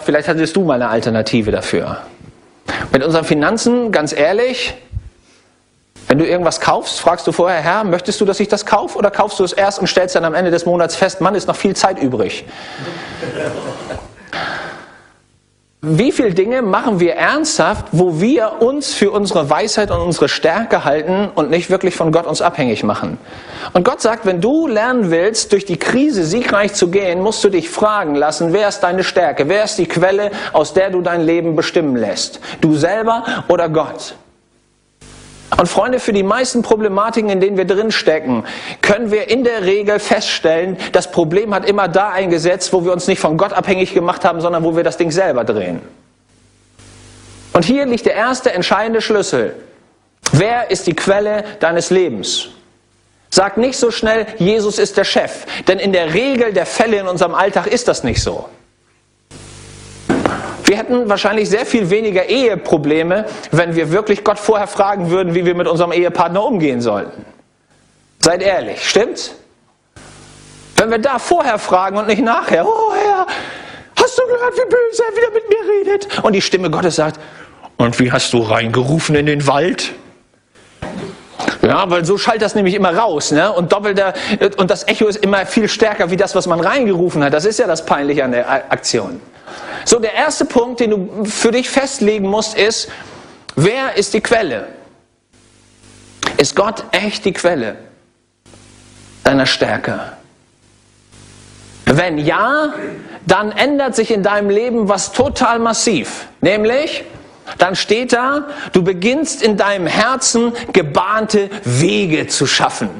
vielleicht hattest du mal eine Alternative dafür. Mit unseren Finanzen, ganz ehrlich, wenn du irgendwas kaufst, fragst du vorher, Herr, möchtest du, dass ich das kaufe? Oder kaufst du es erst und stellst dann am Ende des Monats fest, Mann, ist noch viel Zeit übrig. Wie viele Dinge machen wir ernsthaft, wo wir uns für unsere Weisheit und unsere Stärke halten und nicht wirklich von Gott uns abhängig machen? Und Gott sagt, wenn du lernen willst, durch die Krise siegreich zu gehen, musst du dich fragen lassen, wer ist deine Stärke? Wer ist die Quelle, aus der du dein Leben bestimmen lässt? Du selber oder Gott? Und Freunde, für die meisten Problematiken, in denen wir drinstecken, können wir in der Regel feststellen, das Problem hat immer da eingesetzt, wo wir uns nicht von Gott abhängig gemacht haben, sondern wo wir das Ding selber drehen. Und hier liegt der erste entscheidende Schlüssel. Wer ist die Quelle deines Lebens? Sag nicht so schnell, Jesus ist der Chef, denn in der Regel der Fälle in unserem Alltag ist das nicht so. Wir hätten wahrscheinlich sehr viel weniger Eheprobleme, wenn wir wirklich Gott vorher fragen würden, wie wir mit unserem Ehepartner umgehen sollten. Seid ehrlich, stimmt's? Wenn wir da vorher fragen und nicht nachher, oh Herr, hast du gehört, wie böse er wieder mit mir redet? Und die Stimme Gottes sagt, und wie hast du reingerufen in den Wald? Ja, weil so schallt das nämlich immer raus, ne? Und das Echo ist immer viel stärker wie das, was man reingerufen hat. Das ist ja das Peinliche an der Aktion. So, der erste Punkt, den du für dich festlegen musst, ist, wer ist die Quelle? Ist Gott echt die Quelle deiner Stärke? Wenn ja, dann ändert sich in deinem Leben was total massiv. Nämlich, dann steht da, du beginnst in deinem Herzen gebahnte Wege zu schaffen.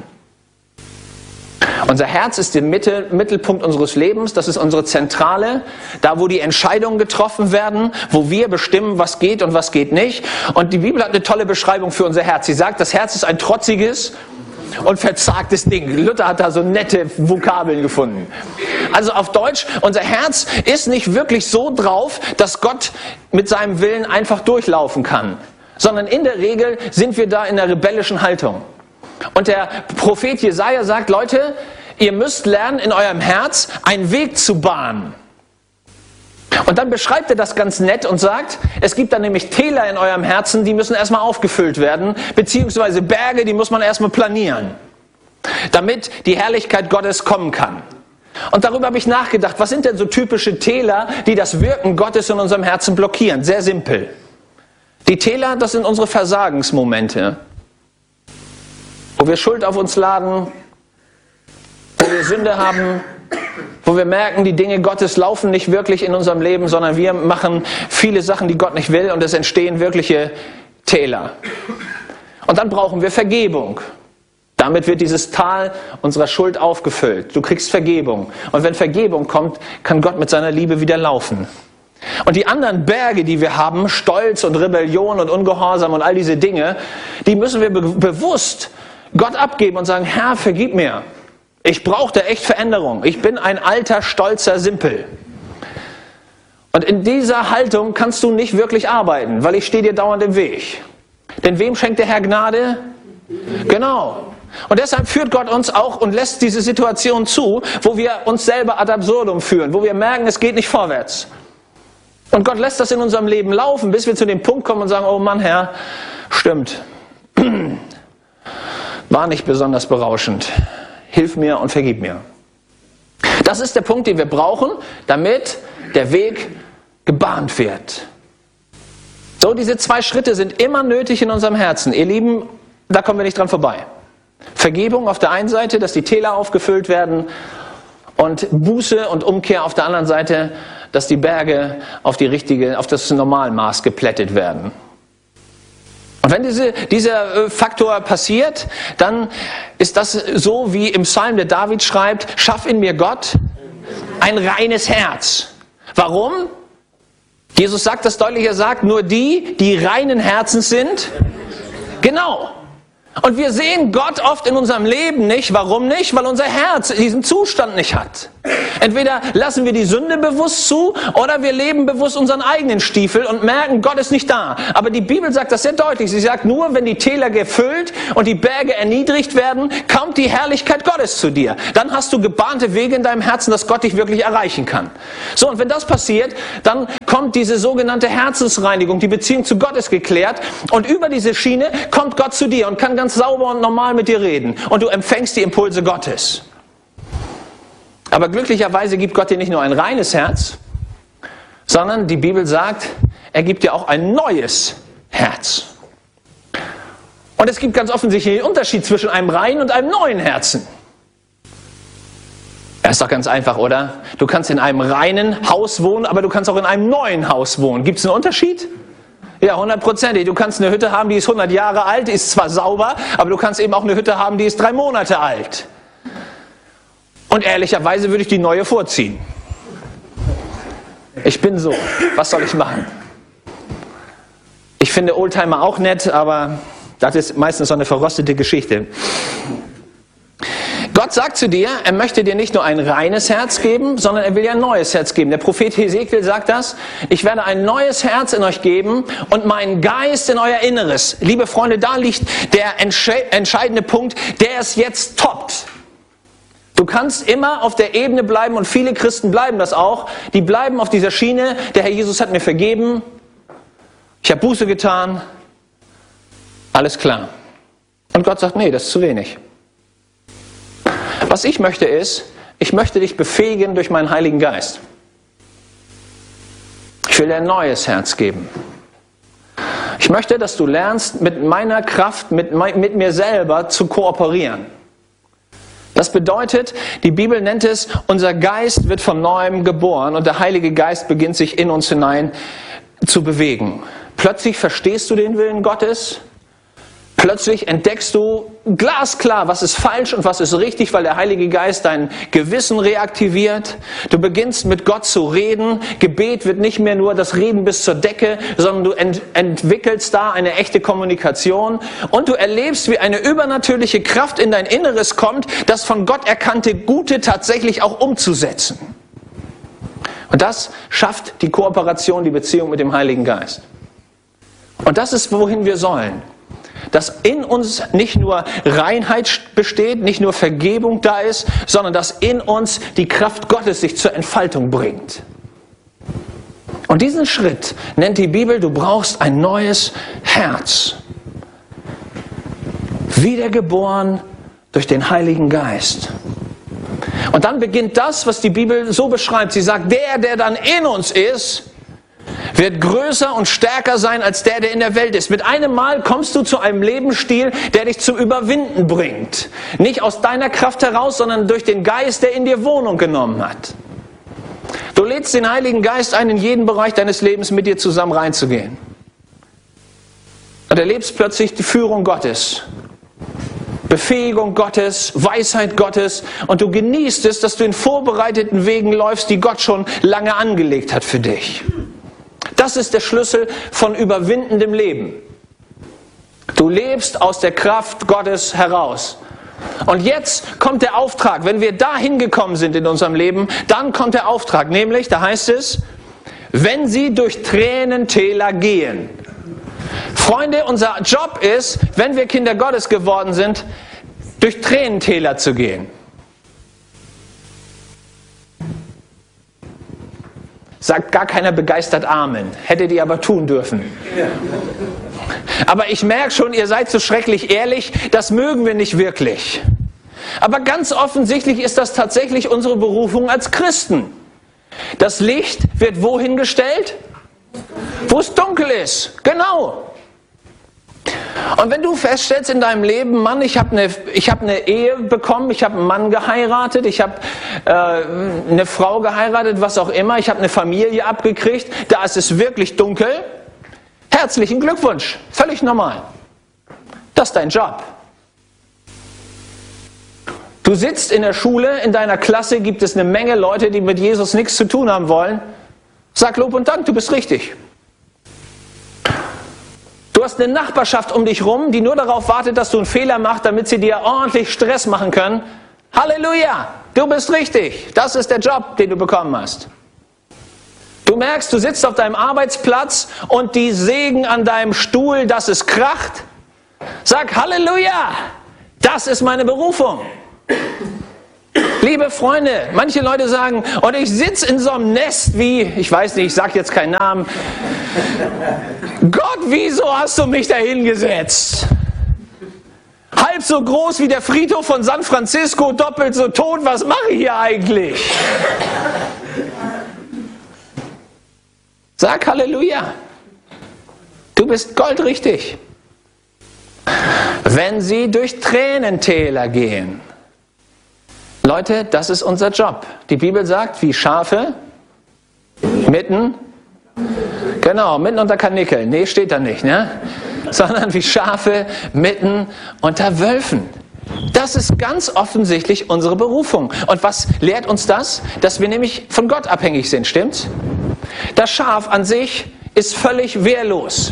Unser Herz ist der Mittelpunkt unseres Lebens, das ist unsere Zentrale, da wo die Entscheidungen getroffen werden, wo wir bestimmen, was geht und was geht nicht. Und die Bibel hat eine tolle Beschreibung für unser Herz. Sie sagt, das Herz ist ein trotziges und verzagtes Ding. Luther hat da so nette Vokabeln gefunden. Also auf Deutsch, unser Herz ist nicht wirklich so drauf, dass Gott mit seinem Willen einfach durchlaufen kann, sondern in der Regel sind wir da in einer rebellischen Haltung. Und der Prophet Jesaja sagt, Leute, ihr müsst lernen, in eurem Herz einen Weg zu bahnen. Und dann beschreibt er das ganz nett und sagt, es gibt dann nämlich Täler in eurem Herzen, die müssen erstmal aufgefüllt werden, beziehungsweise Berge, die muss man erstmal planieren, damit die Herrlichkeit Gottes kommen kann. Und darüber habe ich nachgedacht, was sind denn so typische Täler, die das Wirken Gottes in unserem Herzen blockieren? Sehr simpel. Die Täler, das sind unsere Versagensmomente, wo wir Schuld auf uns laden, wo wir Sünde haben, wo wir merken, die Dinge Gottes laufen nicht wirklich in unserem Leben, sondern wir machen viele Sachen, die Gott nicht will und es entstehen wirkliche Täler. Und dann brauchen wir Vergebung. Damit wird dieses Tal unserer Schuld aufgefüllt. Du kriegst Vergebung. Und wenn Vergebung kommt, kann Gott mit seiner Liebe wieder laufen. Und die anderen Berge, die wir haben, Stolz und Rebellion und Ungehorsam und all diese Dinge, die müssen wir bewusst Gott abgeben und sagen, Herr, vergib mir. Ich brauche da echt Veränderung. Ich bin ein alter, stolzer Simpel. Und in dieser Haltung kannst du nicht wirklich arbeiten, weil ich stehe dir dauernd im Weg. Denn wem schenkt der Herr Gnade? Genau. Und deshalb führt Gott uns auch und lässt diese Situation zu, wo wir uns selber ad absurdum führen, wo wir merken, es geht nicht vorwärts. Und Gott lässt das in unserem Leben laufen, bis wir zu dem Punkt kommen und sagen, oh Mann, Herr, stimmt. War nicht besonders berauschend. Hilf mir und vergib mir. Das ist der Punkt, den wir brauchen, damit der Weg gebahnt wird. So, diese 2 Schritte sind immer nötig in unserem Herzen. Ihr Lieben, da kommen wir nicht dran vorbei. Vergebung auf der einen Seite, dass die Täler aufgefüllt werden, und Buße und Umkehr auf der anderen Seite, dass die Berge auf das Normalmaß geplättet werden. Und wenn dieser Faktor passiert, dann ist das so, wie im Psalm der David schreibt, schaff in mir Gott ein reines Herz. Warum? Jesus sagt das deutlich, er sagt, nur die reinen Herzens sind. Genau. Und wir sehen Gott oft in unserem Leben nicht. Warum nicht? Weil unser Herz diesen Zustand nicht hat. Entweder lassen wir die Sünde bewusst zu oder wir leben bewusst unseren eigenen Stiefel und merken, Gott ist nicht da. Aber die Bibel sagt das sehr deutlich. Sie sagt, nur wenn die Täler gefüllt und die Berge erniedrigt werden, kommt die Herrlichkeit Gottes zu dir. Dann hast du gebahnte Wege in deinem Herzen, dass Gott dich wirklich erreichen kann. So, und wenn das passiert, dann kommt diese sogenannte Herzensreinigung, die Beziehung zu Gott ist geklärt und über diese Schiene kommt Gott zu dir und kann ganz sauber und normal mit dir reden und du empfängst die Impulse Gottes. Aber glücklicherweise gibt Gott dir nicht nur ein reines Herz, sondern die Bibel sagt, er gibt dir auch ein neues Herz. Und es gibt ganz offensichtlich einen Unterschied zwischen einem reinen und einem neuen Herzen. Das ist doch ganz einfach, oder? Du kannst in einem reinen Haus wohnen, aber du kannst auch in einem neuen Haus wohnen. Gibt es einen Unterschied? Ja, 100%. Du kannst eine Hütte haben, die ist 100 Jahre alt, die ist zwar sauber, aber du kannst eben auch eine Hütte haben, die ist 3 Monate alt. Und ehrlicherweise würde ich die neue vorziehen. Ich bin so. Was soll ich machen? Ich finde Oldtimer auch nett, aber das ist meistens so eine verrostete Geschichte. Gott sagt zu dir, er möchte dir nicht nur ein reines Herz geben, sondern er will dir ein neues Herz geben. Der Prophet Hesekiel sagt das, ich werde ein neues Herz in euch geben und meinen Geist in euer Inneres. Liebe Freunde, da liegt der entscheidende Punkt, der es jetzt toppt. Du kannst immer auf der Ebene bleiben und viele Christen bleiben das auch. Die bleiben auf dieser Schiene, der Herr Jesus hat mir vergeben, ich habe Buße getan, alles klar. Und Gott sagt, nee, das ist zu wenig. Was ich möchte ist, ich möchte dich befähigen durch meinen Heiligen Geist. Ich will dir ein neues Herz geben. Ich möchte, dass du lernst, mit meiner Kraft, mit mir selber zu kooperieren. Das bedeutet, die Bibel nennt es, unser Geist wird von Neuem geboren und der Heilige Geist beginnt sich in uns hinein zu bewegen. Plötzlich verstehst du den Willen Gottes. Plötzlich entdeckst du glasklar, was ist falsch und was ist richtig, weil der Heilige Geist dein Gewissen reaktiviert. Du beginnst mit Gott zu reden. Gebet wird nicht mehr nur das Reden bis zur Decke, sondern du entwickelst da eine echte Kommunikation. Und du erlebst, wie eine übernatürliche Kraft in dein Inneres kommt, das von Gott erkannte Gute tatsächlich auch umzusetzen. Und das schafft die Kooperation, die Beziehung mit dem Heiligen Geist. Und das ist, wohin wir sollen. Dass in uns nicht nur Reinheit besteht, nicht nur Vergebung da ist, sondern dass in uns die Kraft Gottes sich zur Entfaltung bringt. Und diesen Schritt nennt die Bibel, du brauchst ein neues Herz. Wiedergeboren durch den Heiligen Geist. Und dann beginnt das, was die Bibel so beschreibt. Sie sagt, der dann in uns ist, wird größer und stärker sein als der in der Welt ist. Mit einem Mal kommst du zu einem Lebensstil, der dich zum Überwinden bringt. Nicht aus deiner Kraft heraus, sondern durch den Geist, der in dir Wohnung genommen hat. Du lädst den Heiligen Geist ein, in jeden Bereich deines Lebens mit dir zusammen reinzugehen. Und erlebst plötzlich die Führung Gottes. Befähigung Gottes, Weisheit Gottes. Und du genießt es, dass du in vorbereiteten Wegen läufst, die Gott schon lange angelegt hat für dich. Das ist der Schlüssel von überwindendem Leben. Du lebst aus der Kraft Gottes heraus. Und jetzt kommt der Auftrag. Wenn wir dahin gekommen sind in unserem Leben, dann kommt der Auftrag. Nämlich, da heißt es, wenn sie durch Tränentäler gehen. Freunde, unser Job ist, wenn wir Kinder Gottes geworden sind, durch Tränentäler zu gehen. Sagt gar keiner begeistert Amen. Hättet ihr aber tun dürfen. Aber ich merke schon, ihr seid so schrecklich ehrlich, das mögen wir nicht wirklich. Aber ganz offensichtlich ist das tatsächlich unsere Berufung als Christen. Das Licht wird wohin gestellt? Wo es dunkel ist. Genau. Und wenn du feststellst in deinem Leben, Mann, ich habe eine Ehe bekommen, ich habe einen Mann geheiratet, ich habe eine Frau geheiratet, was auch immer, ich habe eine Familie abgekriegt, da ist es wirklich dunkel. Herzlichen Glückwunsch, völlig normal. Das ist dein Job. Du sitzt in der Schule, in deiner Klasse gibt es eine Menge Leute, die mit Jesus nichts zu tun haben wollen. Sag Lob und Dank, du bist richtig. Du hast eine Nachbarschaft um dich rum, die nur darauf wartet, dass du einen Fehler machst, damit sie dir ordentlich Stress machen können. Halleluja, du bist richtig. Das ist der Job, den du bekommen hast. Du merkst, du sitzt auf deinem Arbeitsplatz und die sägen an deinem Stuhl, dass es kracht. Sag Halleluja, das ist meine Berufung. Liebe Freunde, manche Leute sagen, und ich sitze in so einem Nest wie, ich weiß nicht, ich sage jetzt keinen Namen. Gott, wieso hast du mich da hingesetzt? Halb so groß wie der Friedhof von San Francisco, doppelt so tot, was mache ich hier eigentlich? Sag Halleluja. Du bist goldrichtig. Wenn sie durch Tränentäler gehen. Leute, das ist unser Job. Die Bibel sagt, wie Schafe mitten unter Karnickeln. Nee, steht da nicht, ne? Sondern wie Schafe mitten unter Wölfen. Das ist ganz offensichtlich unsere Berufung. Und was lehrt uns das? Dass wir nämlich von Gott abhängig sind, stimmt's? Das Schaf an sich ist völlig wehrlos.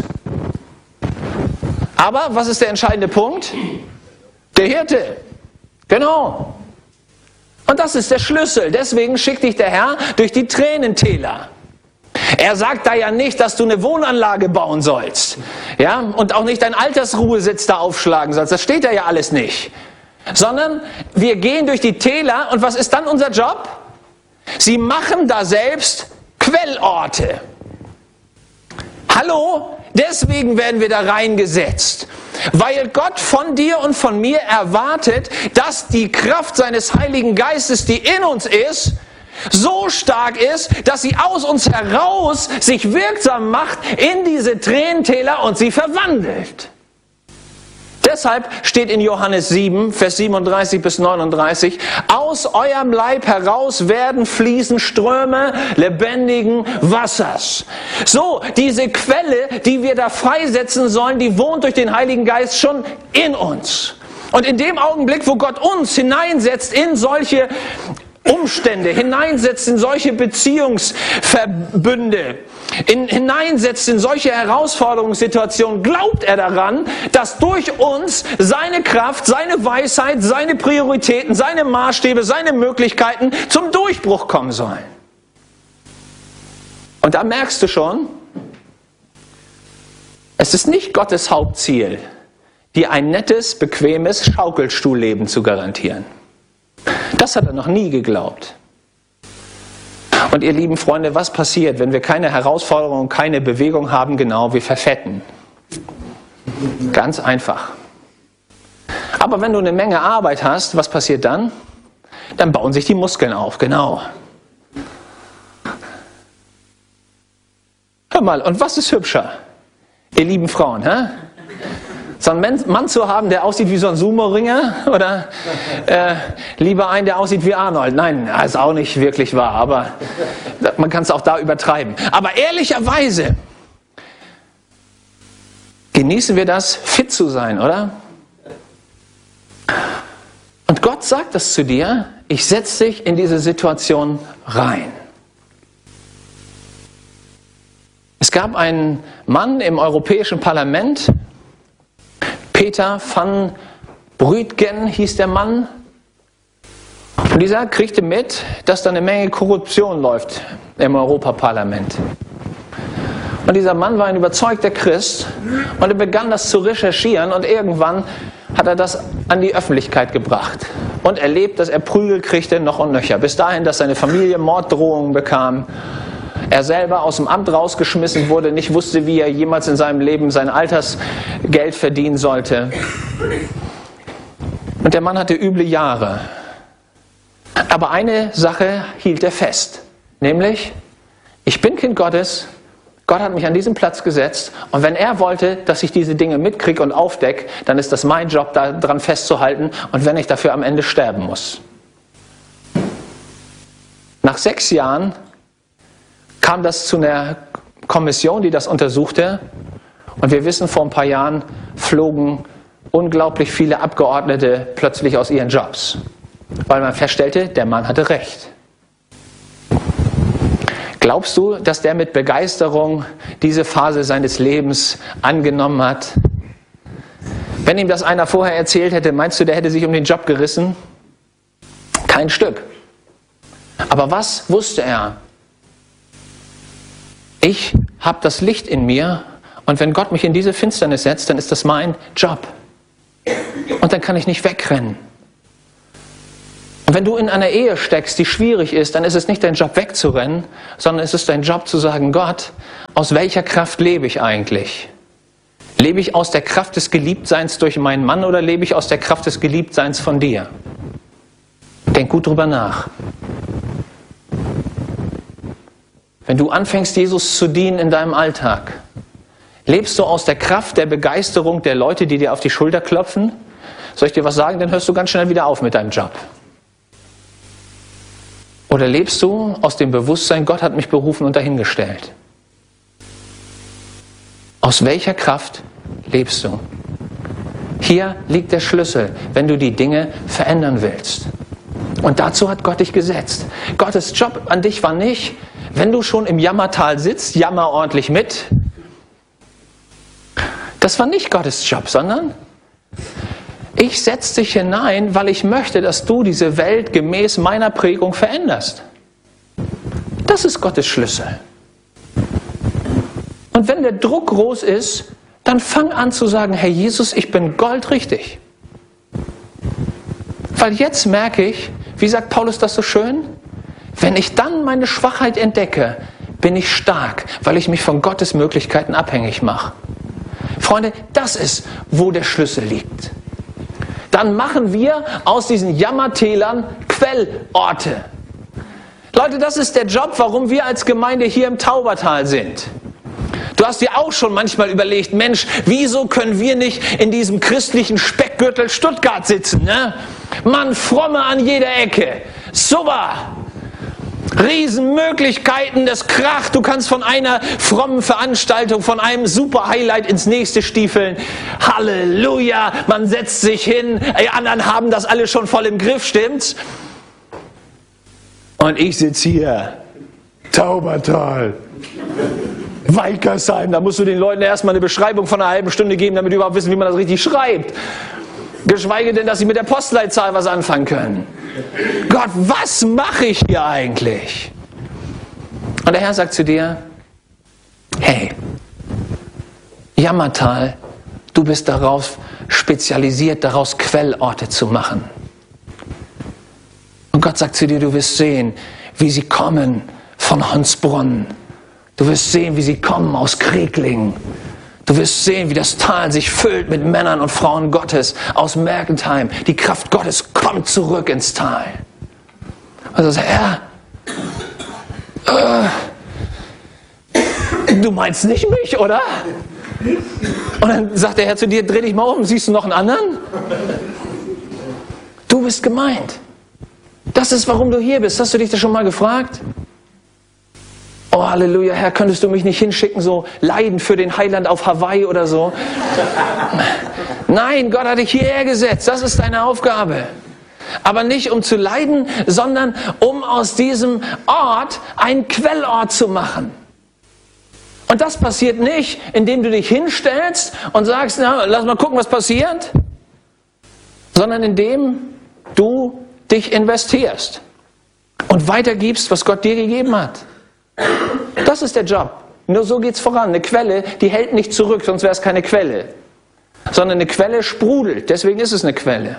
Aber was ist der entscheidende Punkt? Der Hirte. Genau. Und das ist der Schlüssel. Deswegen schickt dich der Herr durch die Tränentäler. Er sagt da ja nicht, dass du eine Wohnanlage bauen sollst. Ja? Und auch nicht deinen Altersruhesitz da aufschlagen sollst. Das steht da ja alles nicht. Sondern wir gehen durch die Täler und was ist dann unser Job? Sie machen da selbst Quellorte. Hallo? Deswegen werden wir da reingesetzt. Weil Gott von dir und von mir erwartet, dass die Kraft seines Heiligen Geistes, die in uns ist, so stark ist, dass sie aus uns heraus sich wirksam macht in diese Tränentäler und sie verwandelt. Deshalb steht in Johannes 7, Vers 37 bis 39, aus eurem Leib heraus werden fließen Ströme lebendigen Wassers. So, diese Quelle, die wir da freisetzen sollen, die wohnt durch den Heiligen Geist schon in uns. Und in dem Augenblick, wo Gott uns hineinsetzt in solche Umstände, hineinsetzt in solche Beziehungsverbünde, hineinsetzt in solche Herausforderungssituationen, glaubt er daran, dass durch uns seine Kraft, seine Weisheit, seine Prioritäten, seine Maßstäbe, seine Möglichkeiten zum Durchbruch kommen sollen. Und da merkst du schon, es ist nicht Gottes Hauptziel, dir ein nettes, bequemes Schaukelstuhlleben zu garantieren. Das hat er noch nie geglaubt. Und ihr lieben Freunde, was passiert, wenn wir keine Herausforderung, keine Bewegung haben? Genau, wir verfetten. Ganz einfach. Aber wenn du eine Menge Arbeit hast, was passiert dann? Dann bauen sich die Muskeln auf, genau. Hör mal, und was ist hübscher? Ihr lieben Frauen, hä? So einen Mann zu haben, der aussieht wie so ein Sumo-Ringer oder lieber einen, der aussieht wie Arnold? Nein, das ist auch nicht wirklich wahr, aber man kann es auch da übertreiben. Aber ehrlicherweise genießen wir das, fit zu sein, oder? Und Gott sagt das zu dir, ich setze dich in diese Situation rein. Es gab einen Mann im Europäischen Parlament, Peter van Brütgen hieß der Mann. Und dieser kriegte mit, dass da eine Menge Korruption läuft im Europaparlament. Und dieser Mann war ein überzeugter Christ und er begann das zu recherchieren und irgendwann hat er das an die Öffentlichkeit gebracht und erlebt, dass er Prügel kriegte noch und nöcher. Bis dahin, dass seine Familie Morddrohungen bekam. Er selber aus dem Amt rausgeschmissen wurde, nicht wusste, wie er jemals in seinem Leben sein Altersgeld verdienen sollte. Und der Mann hatte üble Jahre. Aber eine Sache hielt er fest, nämlich, ich bin Kind Gottes, Gott hat mich an diesen Platz gesetzt und wenn er wollte, dass ich diese Dinge mitkriege und aufdecke, dann ist das mein Job, daran festzuhalten und wenn ich dafür am Ende sterben muss. Nach 6 Jahren kam das zu einer Kommission, die das untersuchte. Und wir wissen, vor ein paar Jahren flogen unglaublich viele Abgeordnete plötzlich aus ihren Jobs, weil man feststellte, der Mann hatte recht. Glaubst du, dass der mit Begeisterung diese Phase seines Lebens angenommen hat? Wenn ihm das einer vorher erzählt hätte, meinst du, der hätte sich um den Job gerissen? Kein Stück. Aber was wusste er? Ich habe das Licht in mir und wenn Gott mich in diese Finsternis setzt, dann ist das mein Job. Und dann kann ich nicht wegrennen. Und wenn du in einer Ehe steckst, die schwierig ist, dann ist es nicht dein Job wegzurennen, sondern es ist dein Job zu sagen, Gott, aus welcher Kraft lebe ich eigentlich? Lebe ich aus der Kraft des Geliebtseins durch meinen Mann oder lebe ich aus der Kraft des Geliebtseins von dir? Denk gut drüber nach. Wenn du anfängst, Jesus zu dienen in deinem Alltag, lebst du aus der Kraft der Begeisterung der Leute, die dir auf die Schulter klopfen? Soll ich dir was sagen? Dann hörst du ganz schnell wieder auf mit deinem Job. Oder lebst du aus dem Bewusstsein, Gott hat mich berufen und dahingestellt? Aus welcher Kraft lebst du? Hier liegt der Schlüssel, wenn du die Dinge verändern willst. Und dazu hat Gott dich gesetzt. Gottes Job an dich war nicht, wenn du schon im Jammertal sitzt, jammer ordentlich mit. Das war nicht Gottes Job, sondern ich setze dich hinein, weil ich möchte, dass du diese Welt gemäß meiner Prägung veränderst. Das ist Gottes Schlüssel. Und wenn der Druck groß ist, dann fang an zu sagen, Herr Jesus, ich bin goldrichtig. Weil jetzt merke ich, wie sagt Paulus das so schön? Wenn ich dann meine Schwachheit entdecke, bin ich stark, weil ich mich von Gottes Möglichkeiten abhängig mache. Freunde, das ist, wo der Schlüssel liegt. Dann machen wir aus diesen Jammertälern Quellorte. Leute, das ist der Job, warum wir als Gemeinde hier im Taubertal sind. Du hast dir auch schon manchmal überlegt, Mensch, wieso können wir nicht in diesem christlichen Speckgürtel Stuttgart sitzen? Ne? Mann, Fromme an jeder Ecke. Super! Riesenmöglichkeiten, das kracht. Du kannst von einer frommen Veranstaltung, von einem super Highlight ins nächste stiefeln. Halleluja, man setzt sich hin. Die anderen haben das alle schon voll im Griff, stimmt's? Und ich sitze hier. Taubertal. Weikersheim, da musst du den Leuten erstmal eine Beschreibung von einer halben Stunde geben, damit die überhaupt wissen, wie man das richtig schreibt. Geschweige denn, dass sie mit der Postleitzahl was anfangen können. Gott, was mache ich hier eigentlich? Und der Herr sagt zu dir, hey, Jammertal, du bist darauf spezialisiert, daraus Quellorte zu machen. Und Gott sagt zu dir, du wirst sehen, wie sie kommen von Honsbrunn. Du wirst sehen, wie sie kommen aus Kreglingen. Du wirst sehen, wie das Tal sich füllt mit Männern und Frauen Gottes aus Mergentheim. Die Kraft Gottes kommt zurück ins Tal. Also Herr, du meinst nicht mich, oder? Und dann sagt der Herr zu dir, dreh dich mal um, siehst du noch einen anderen? Du bist gemeint. Das ist, warum du hier bist. Hast du dich das schon mal gefragt? Oh, Halleluja, Herr, könntest du mich nicht hinschicken, so leiden für den Heiland auf Hawaii oder so? Nein, Gott hat dich hierher gesetzt, das ist deine Aufgabe. Aber nicht um zu leiden, sondern um aus diesem Ort einen Quellort zu machen. Und das passiert nicht, indem du dich hinstellst und sagst, na, lass mal gucken, was passiert, sondern indem du dich investierst und weitergibst, was Gott dir gegeben hat. Das ist der Job. Nur so geht's voran. Eine Quelle, die hält nicht zurück, sonst wäre es keine Quelle. Sondern eine Quelle sprudelt. Deswegen ist es eine Quelle.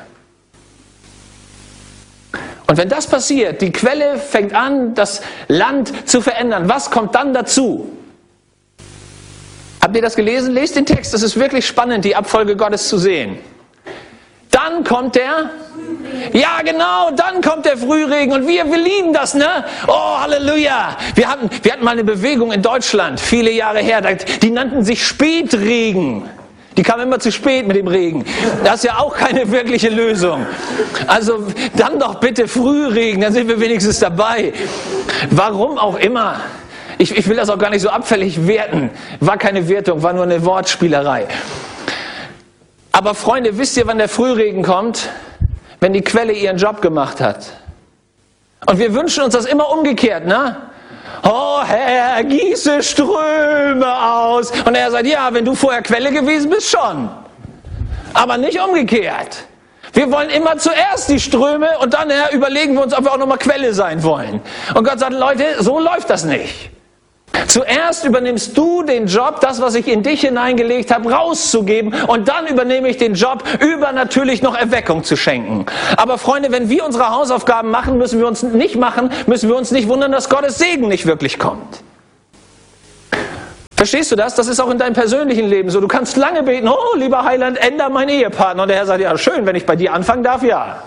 Und wenn das passiert, die Quelle fängt an, das Land zu verändern. Was kommt dann dazu? Habt ihr das gelesen? Lest den Text. Das ist wirklich spannend, die Abfolge Gottes zu sehen. Dann kommt der... Ja, genau, dann kommt der Frühregen und wir lieben das, ne? Oh, Halleluja! Wir hatten mal eine Bewegung in Deutschland, viele Jahre her, die nannten sich Spätregen. Die kamen immer zu spät mit dem Regen. Das ist ja auch keine wirkliche Lösung. Also dann doch bitte Frühregen, dann sind wir wenigstens dabei. Warum auch immer. Ich will das auch gar nicht so abfällig werten. War keine Wertung, war nur eine Wortspielerei. Aber Freunde, wisst ihr, wann der Frühregen kommt? Wenn die Quelle ihren Job gemacht hat. Und wir wünschen uns das immer umgekehrt, ne? Oh Herr, gieße Ströme aus. Und er sagt, ja, wenn du vorher Quelle gewesen bist, schon. Aber nicht umgekehrt. Wir wollen immer zuerst die Ströme und dann überlegen wir uns, ob wir auch nochmal Quelle sein wollen. Und Gott sagt, Leute, so läuft das nicht. Zuerst übernimmst du den Job, das, was ich in dich hineingelegt habe, rauszugeben. Und dann übernehme ich den Job, übernatürlich noch Erweckung zu schenken. Aber Freunde, wenn wir unsere Hausaufgaben machen, müssen wir uns nicht wundern, dass Gottes Segen nicht wirklich kommt. Verstehst du das? Das ist auch in deinem persönlichen Leben so. Du kannst lange beten, oh, lieber Heiland, änder meinen Ehepartner. Und der Herr sagt, ja, schön, wenn ich bei dir anfangen darf, ja.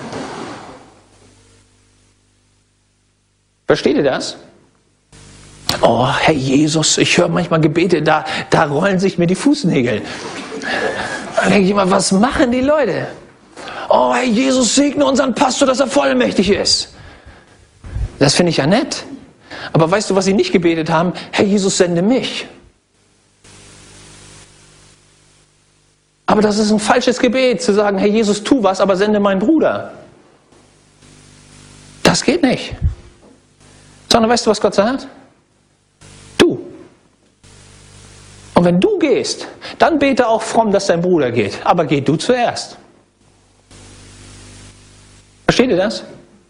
Versteht ihr das? Oh, Herr Jesus, ich höre manchmal Gebete, da rollen sich mir die Fußnägel. Da denke ich immer, was machen die Leute? Oh, Herr Jesus, segne unseren Pastor, dass er vollmächtig ist. Das finde ich ja nett. Aber weißt du, was sie nicht gebetet haben? Herr Jesus, sende mich. Aber das ist ein falsches Gebet, zu sagen, Herr Jesus, tu was, aber sende meinen Bruder. Das geht nicht. Sondern weißt du, was Gott sagt? Du. Und wenn du gehst, dann bete auch fromm, dass dein Bruder geht. Aber geh du zuerst. Versteht ihr das?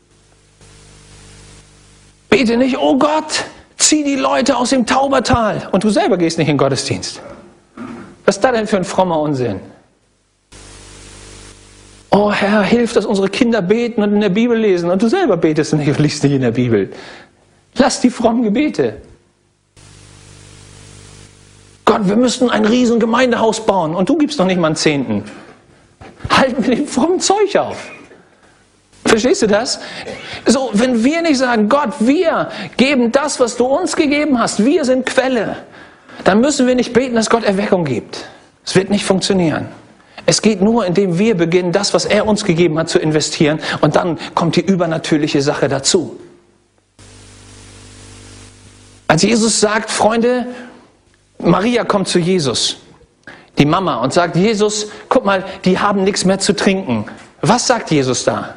Bete nicht, oh Gott, zieh die Leute aus dem Taubertal. Und du selber gehst nicht in den Gottesdienst. Was ist das denn für ein frommer Unsinn? Oh Herr, hilf, dass unsere Kinder beten und in der Bibel lesen. Und du selber betest nicht und liest nicht in der Bibel. Lass die frommen Gebete. Gott, wir müssten ein riesen Gemeindehaus bauen und du gibst noch nicht mal einen Zehnten. Halt mit dem frommen Zeug auf. Verstehst du das? So, wenn wir nicht sagen, Gott, wir geben das, was du uns gegeben hast, wir sind Quelle, dann müssen wir nicht beten, dass Gott Erweckung gibt. Es wird nicht funktionieren. Es geht nur, indem wir beginnen, das, was er uns gegeben hat, zu investieren und dann kommt die übernatürliche Sache dazu. Als Jesus sagt, Freunde, Maria kommt zu Jesus, die Mama, und sagt, Jesus, guck mal, die haben nichts mehr zu trinken. Was sagt Jesus da?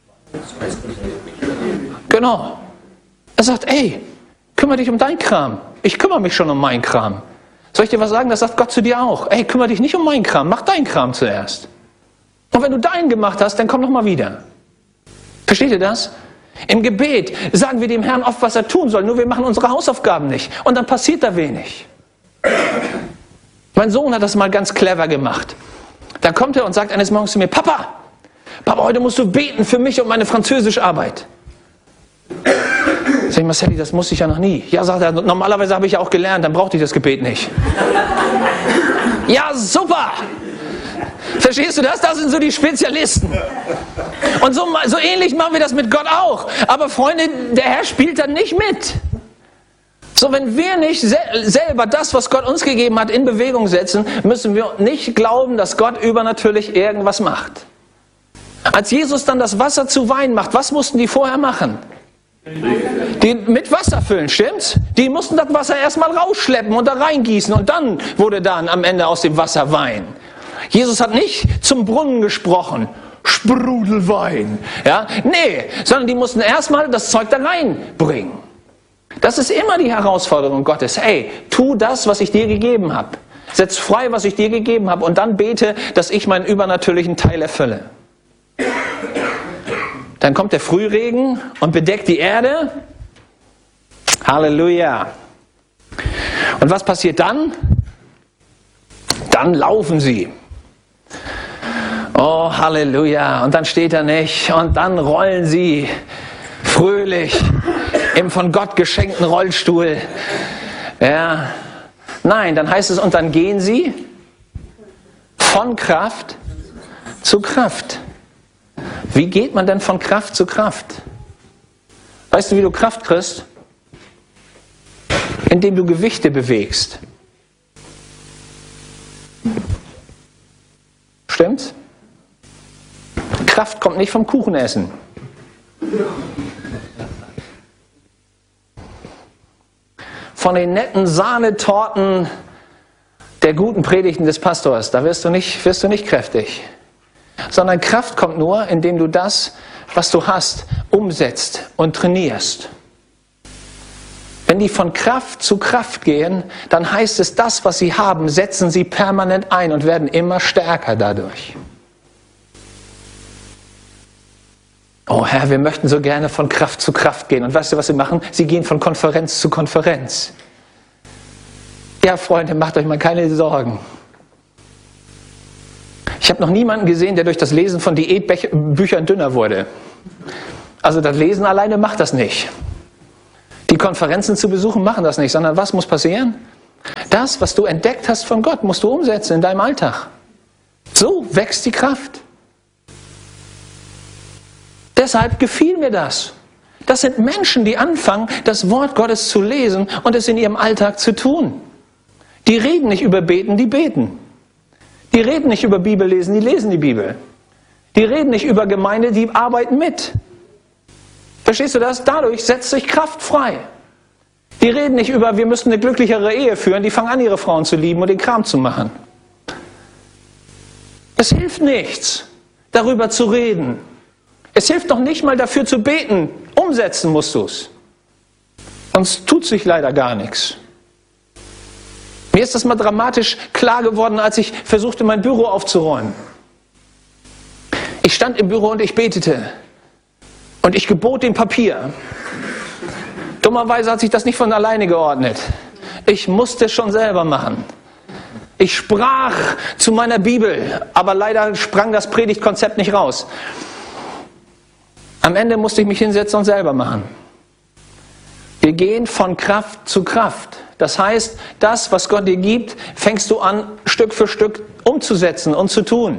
Genau. Er sagt, ey, kümmere dich um dein Kram. Ich kümmere mich schon um meinen Kram. Soll ich dir was sagen? Das sagt Gott zu dir auch. Ey, kümmere dich nicht um meinen Kram, mach deinen Kram zuerst. Und wenn du deinen gemacht hast, dann komm noch mal wieder. Versteht ihr das? Im Gebet sagen wir dem Herrn oft, was er tun soll, nur wir machen unsere Hausaufgaben nicht. Und dann passiert da wenig. Mein Sohn hat das mal ganz clever gemacht. Da kommt er und sagt eines Morgens zu mir, Papa, heute musst du beten für mich und meine Französischarbeit. Sag ich, Marcelli, das musste ich ja noch nie. Ja, sagt er, normalerweise habe ich ja auch gelernt, dann brauchte ich das Gebet nicht. Ja, super! Verstehst du das? Das sind so die Spezialisten. Und so ähnlich machen wir das mit Gott auch. Aber Freunde, der Herr spielt dann nicht mit. So, wenn wir nicht selber das, was Gott uns gegeben hat, in Bewegung setzen, müssen wir nicht glauben, dass Gott übernatürlich irgendwas macht. Als Jesus dann das Wasser zu Wein macht, was mussten die vorher machen? Die mit Wasser füllen, stimmt's? Die mussten das Wasser erstmal rausschleppen und da reingießen und dann wurde dann am Ende aus dem Wasser Wein. Jesus hat nicht zum Brunnen gesprochen, Sprudelwein, ja? Nee, sondern die mussten erstmal das Zeug da reinbringen. Das ist immer die Herausforderung Gottes. Hey, tu das, was ich dir gegeben habe. Setz frei, was ich dir gegeben habe und dann bete, dass ich meinen übernatürlichen Teil erfülle. Dann kommt der Frühregen und bedeckt die Erde. Halleluja. Und was passiert dann? Dann laufen sie. Oh, Halleluja. Und dann steht er nicht. Und dann rollen sie fröhlich im von Gott geschenkten Rollstuhl. Ja. Nein, dann heißt es, und dann gehen sie von Kraft zu Kraft. Wie geht man denn von Kraft zu Kraft? Weißt du, wie du Kraft kriegst? Indem du Gewichte bewegst. Stimmt's? Kraft kommt nicht vom Kuchenessen. Von den netten Sahnetorten der guten Predigten des Pastors, da wirst du nicht kräftig. Sondern Kraft kommt nur, indem du das, was du hast, umsetzt und trainierst. Wenn die von Kraft zu Kraft gehen, dann heißt es, das, was sie haben, setzen sie permanent ein und werden immer stärker dadurch. Oh Herr, wir möchten so gerne von Kraft zu Kraft gehen. Und weißt du, was sie machen? Sie gehen von Konferenz zu Konferenz. Ja, Freunde, macht euch mal keine Sorgen. Ich habe noch niemanden gesehen, der durch das Lesen von Diätbüchern dünner wurde. Also das Lesen alleine macht das nicht. Die Konferenzen zu besuchen machen das nicht, sondern was muss passieren? Das, was du entdeckt hast von Gott, musst du umsetzen in deinem Alltag. So wächst die Kraft. Deshalb gefiel mir das. Das sind Menschen, die anfangen, das Wort Gottes zu lesen und es in ihrem Alltag zu tun. Die reden nicht über Beten, die beten. Die reden nicht über Bibellesen, die lesen die Bibel. Die reden nicht über Gemeinde, die arbeiten mit. Verstehst du das? Dadurch setzt sich Kraft frei. Die reden nicht über, wir müssen eine glücklichere Ehe führen, die fangen an, ihre Frauen zu lieben und den Kram zu machen. Es hilft nichts, darüber zu reden. Es hilft doch nicht mal dafür zu beten. Umsetzen musst du es. Sonst tut sich leider gar nichts. Mir ist das mal dramatisch klar geworden, als ich versuchte, mein Büro aufzuräumen. Ich stand im Büro und ich betete. Und ich gebot dem Papier. Dummerweise hat sich das nicht von alleine geordnet. Ich musste es schon selber machen. Ich sprach zu meiner Bibel, aber leider sprang das Predigtkonzept nicht raus. Am Ende musste ich mich hinsetzen und selber machen. Wir gehen von Kraft zu Kraft. Das heißt, das, was Gott dir gibt, fängst du an, Stück für Stück umzusetzen und zu tun.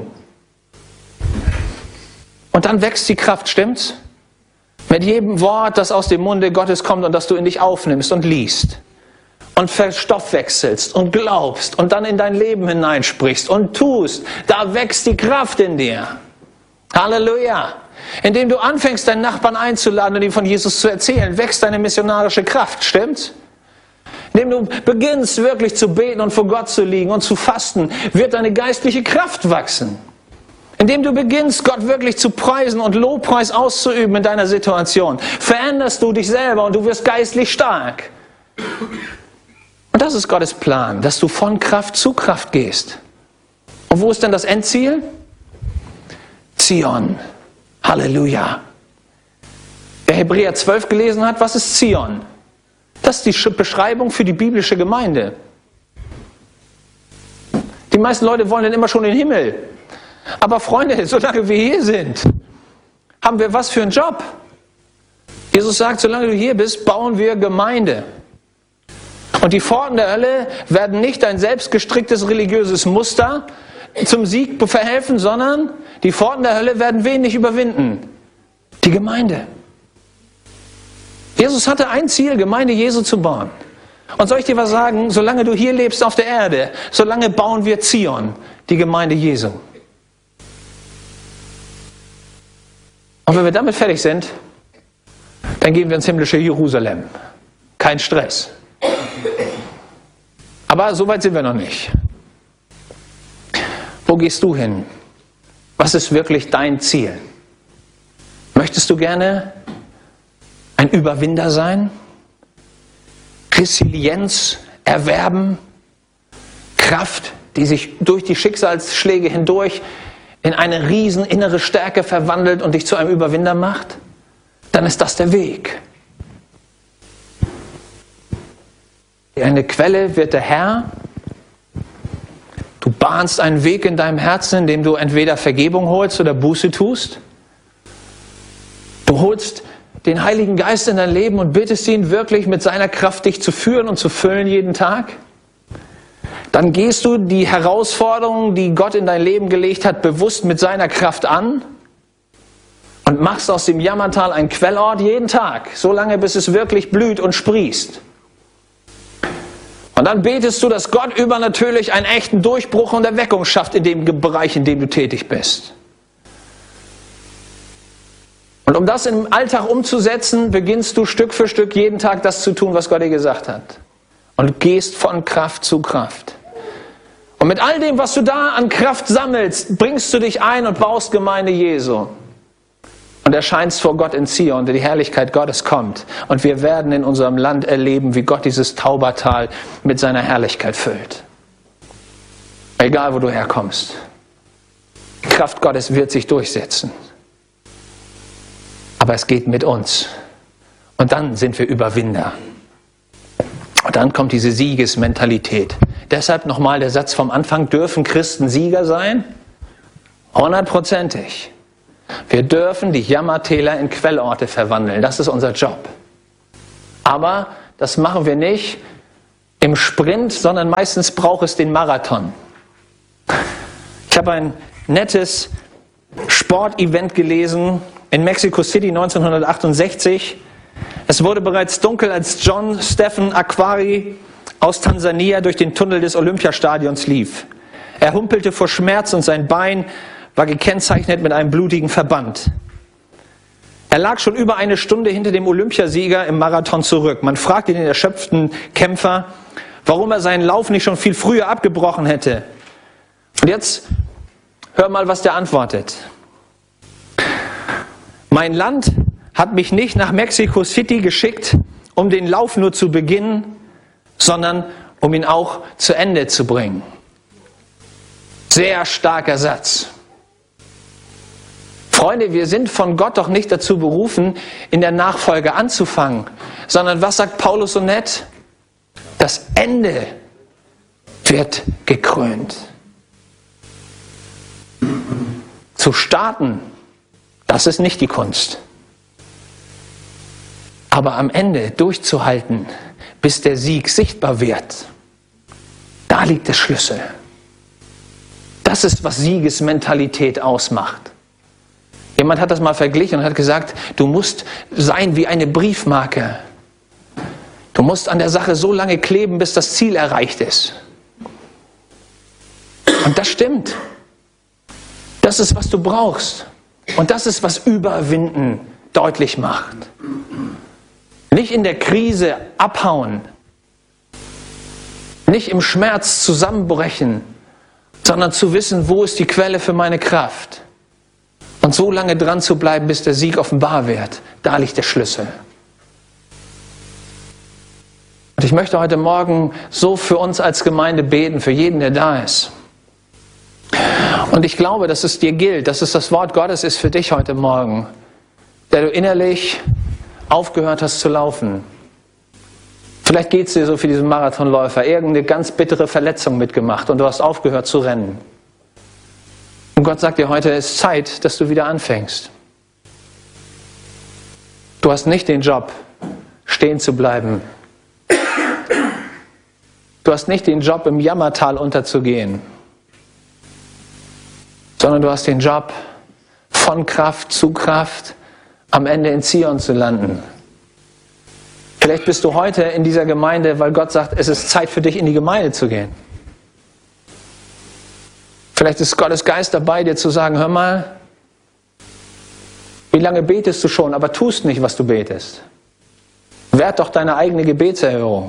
Und dann wächst die Kraft, stimmt's? Mit jedem Wort, das aus dem Munde Gottes kommt und das du in dich aufnimmst und liest. Und verstoffwechselst und glaubst und dann in dein Leben hineinsprichst und tust, da wächst die Kraft in dir. Halleluja! Indem du anfängst, deinen Nachbarn einzuladen und ihm von Jesus zu erzählen, wächst deine missionarische Kraft, stimmt's? Indem du beginnst, wirklich zu beten und vor Gott zu liegen und zu fasten, wird deine geistliche Kraft wachsen. Indem du beginnst, Gott wirklich zu preisen und Lobpreis auszuüben in deiner Situation, veränderst du dich selber und du wirst geistlich stark. Und das ist Gottes Plan, dass du von Kraft zu Kraft gehst. Und wo ist denn das Endziel? Zion. Halleluja. Wer Hebräer 12 gelesen hat, was ist Zion? Das ist die Beschreibung für die biblische Gemeinde. Die meisten Leute wollen dann immer schon in den Himmel. Aber Freunde, solange wir hier sind, haben wir was für einen Job. Jesus sagt, solange du hier bist, bauen wir Gemeinde. Und die Pforten der Hölle werden nicht ein selbstgestricktes religiöses Muster zum Sieg verhelfen, sondern die Pforten der Hölle werden wen nicht überwinden? Die Gemeinde. Jesus hatte ein Ziel, Gemeinde Jesu zu bauen. Und soll ich dir was sagen? Solange du hier lebst auf der Erde, solange bauen wir Zion, die Gemeinde Jesu. Und wenn wir damit fertig sind, dann gehen wir ins himmlische Jerusalem. Kein Stress. Aber so weit sind wir noch nicht. Wo gehst du hin? Was ist wirklich dein Ziel? Möchtest du gerne ein Überwinder sein? Resilienz erwerben? Kraft, die sich durch die Schicksalsschläge hindurch in eine riesen innere Stärke verwandelt und dich zu einem Überwinder macht? Dann ist das der Weg. Eine Quelle wird der Herr. Du bahnst einen Weg in deinem Herzen, indem du entweder Vergebung holst oder Buße tust. Du holst den Heiligen Geist in dein Leben und bittest ihn wirklich mit seiner Kraft dich zu führen und zu füllen jeden Tag. Dann gehst du die Herausforderungen, die Gott in dein Leben gelegt hat, bewusst mit seiner Kraft an und machst aus dem Jammertal ein Quellort jeden Tag, so lange bis es wirklich blüht und sprießt. Und dann betest du, dass Gott übernatürlich einen echten Durchbruch und Erweckung schafft in dem Bereich, in dem du tätig bist. Und um das im Alltag umzusetzen, beginnst du Stück für Stück jeden Tag das zu tun, was Gott dir gesagt hat. Und gehst von Kraft zu Kraft. Und mit all dem, was du da an Kraft sammelst, bringst du dich ein und baust Gemeinde Jesu. Und erscheinst vor Gott in Zion und die Herrlichkeit Gottes kommt. Und wir werden in unserem Land erleben, wie Gott dieses Taubertal mit seiner Herrlichkeit füllt. Egal, wo du herkommst. Die Kraft Gottes wird sich durchsetzen. Aber es geht mit uns. Und dann sind wir Überwinder. Und dann kommt diese Siegesmentalität. Deshalb nochmal der Satz vom Anfang, dürfen Christen Sieger sein? 100%ig. Wir dürfen die Jammertäler in Quellorte verwandeln. Das ist unser Job. Aber das machen wir nicht im Sprint, sondern meistens braucht es den Marathon. Ich habe ein nettes Sportevent gelesen in Mexico City 1968. Es wurde bereits dunkel, als John Stephen Akhwari aus Tansania durch den Tunnel des Olympiastadions lief. Er humpelte vor Schmerz und sein Bein war gekennzeichnet mit einem blutigen Verband. Er lag schon über eine Stunde hinter dem Olympiasieger im Marathon zurück. Man fragte den erschöpften Kämpfer, warum er seinen Lauf nicht schon viel früher abgebrochen hätte. Und jetzt hör mal, was der antwortet. Mein Land hat mich nicht nach Mexico City geschickt, um den Lauf nur zu beginnen, sondern um ihn auch zu Ende zu bringen. Sehr starker Satz. Freunde, wir sind von Gott doch nicht dazu berufen, in der Nachfolge anzufangen, sondern was sagt Paulus so nett? Das Ende wird gekrönt. Zu starten, das ist nicht die Kunst. Aber am Ende durchzuhalten, bis der Sieg sichtbar wird, da liegt der Schlüssel. Das ist, was Siegesmentalität ausmacht. Jemand hat das mal verglichen und hat gesagt, du musst sein wie eine Briefmarke. Du musst an der Sache so lange kleben, bis das Ziel erreicht ist. Und das stimmt. Das ist, was du brauchst. Und das ist, was Überwinden deutlich macht. Nicht in der Krise abhauen. Nicht im Schmerz zusammenbrechen, sondern zu wissen, wo ist die Quelle für meine Kraft. Und so lange dran zu bleiben, bis der Sieg offenbar wird. Da liegt der Schlüssel. Und ich möchte heute Morgen so für uns als Gemeinde beten, für jeden, der da ist. Und ich glaube, dass es dir gilt, dass es das Wort Gottes ist für dich heute Morgen, der du innerlich aufgehört hast zu laufen. Vielleicht geht es dir so für diesen Marathonläufer, irgendeine ganz bittere Verletzung mitgemacht und du hast aufgehört zu rennen. Und Gott sagt dir heute, es ist Zeit, dass du wieder anfängst. Du hast nicht den Job, stehen zu bleiben. Du hast nicht den Job, im Jammertal unterzugehen, sondern du hast den Job, von Kraft zu Kraft am Ende in Zion zu landen. Vielleicht bist du heute in dieser Gemeinde, weil Gott sagt, es ist Zeit für dich, in die Gemeinde zu gehen. Vielleicht ist Gottes Geist dabei, dir zu sagen, hör mal, wie lange betest du schon, aber tust nicht, was du betest. Werd doch deine eigene Gebetserhörung.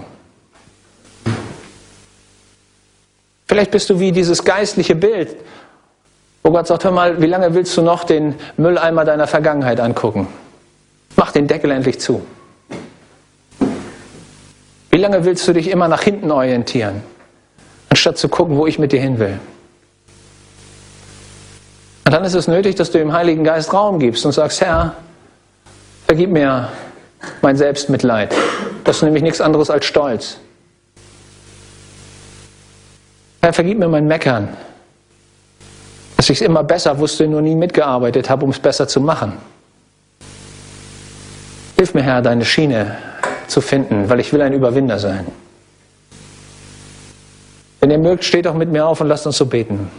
Vielleicht bist du wie dieses geistliche Bild, wo Gott sagt, hör mal, wie lange willst du noch den Mülleimer deiner Vergangenheit angucken? Mach den Deckel endlich zu. Wie lange willst du dich immer nach hinten orientieren, anstatt zu gucken, wo ich mit dir hin will? Und dann ist es nötig, dass du dem Heiligen Geist Raum gibst und sagst, Herr, vergib mir mein Selbstmitleid. Das ist nämlich nichts anderes als Stolz. Herr, vergib mir mein Meckern. Dass ich es immer besser wusste, nur nie mitgearbeitet habe, um es besser zu machen. Hilf mir, Herr, deine Schiene zu finden, weil ich will ein Überwinder sein. Wenn ihr mögt, steht doch mit mir auf und lasst uns so beten.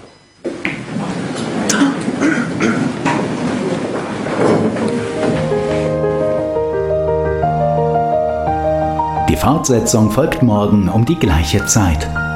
Die Fortsetzung folgt morgen um die gleiche Zeit.